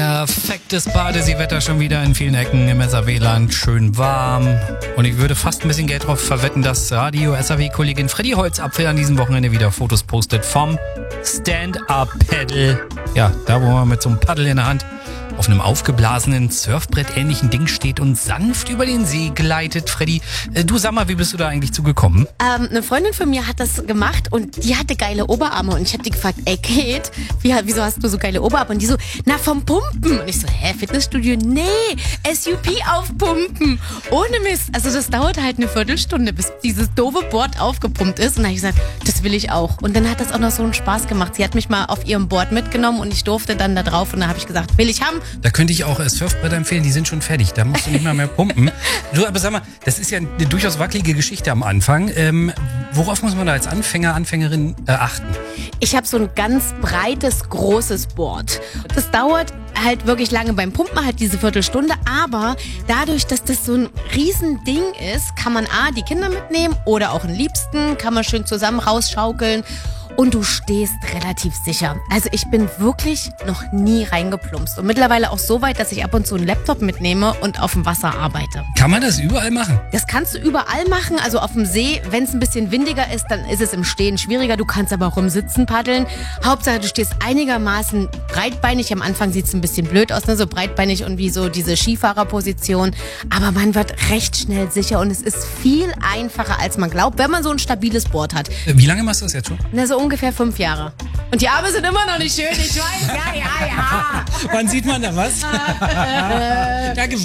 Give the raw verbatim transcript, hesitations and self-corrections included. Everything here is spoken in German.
Perfektes Badeseewetter schon wieder in vielen Ecken im S A W-Land. Schön warm. Und ich würde fast ein bisschen Geld drauf verwetten, dass Radio S A W-Kollegin Freddy Holzapfel an diesem Wochenende wieder Fotos postet vom Stand-Up-Paddle. Ja, da wo man mit so einem Paddel in der Hand auf einem aufgeblasenen Surfbrett-ähnlichen Ding steht und sanft über den See gleitet. Freddy, äh, du sag mal, wie bist du da eigentlich zugekommen? Ähm, eine Freundin von mir hat das gemacht und die hatte geile Oberarme und ich habe die gefragt, ey Kate, wie, wieso hast du so geile Oberarme? Und die so, na vom Pumpen. Und ich so, hä, Fitnessstudio? Nee, S U P aufpumpen. Ohne Mist. Also das dauert halt eine Viertelstunde, bis dieses doofe Board aufgepumpt ist. Und dann habe ich gesagt, das will ich auch. Und dann hat das auch noch so einen Spaß gemacht. Sie hat mich mal auf ihrem Board mitgenommen und ich durfte dann da drauf und dann habe ich gesagt, will ich haben. Da könnte ich auch äh, Surfbretter empfehlen, die sind schon fertig. Da musst du nicht mal mehr pumpen. Du, aber sag mal, das ist ja eine durchaus wackelige Geschichte am Anfang. Ähm, worauf muss man da als Anfänger, Anfängerin äh, achten? Ich habe so ein ganz breites, großes Board. Das dauert halt wirklich lange beim Pumpen, halt diese Viertelstunde. Aber dadurch, dass das so ein Riesending ist, kann man A, die Kinder mitnehmen oder auch einen Liebsten, kann man schön zusammen rausschaukeln. Und du stehst relativ sicher. Also ich bin wirklich noch nie reingeplumpst. Und mittlerweile auch so weit, dass ich ab und zu einen Laptop mitnehme und auf dem Wasser arbeite. Kann man das überall machen? Das kannst du überall machen. Also auf dem See, wenn es ein bisschen windiger ist, dann ist es im Stehen schwieriger. Du kannst aber auch im Sitzen paddeln. Hauptsache, du stehst einigermaßen breitbeinig. Am Anfang sieht es ein bisschen blöd aus, ne? So breitbeinig und wie so diese Skifahrerposition. Aber man wird recht schnell sicher und es ist viel einfacher, als man glaubt, wenn man so ein stabiles Board hat. Wie lange machst du das jetzt schon? Na, so ungefähr fünf Jahre. Und die Arme sind immer noch nicht schön, ich weiß. Ja, ja, ja. Wann sieht man da was? Danke.